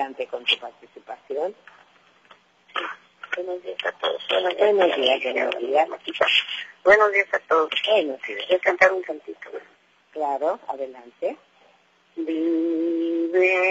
adelante con tu participación. Buenos días a todos. Buenos días. Buenos días a todos. Buenos días. Voy a cantar un cantito. Claro, adelante. Vive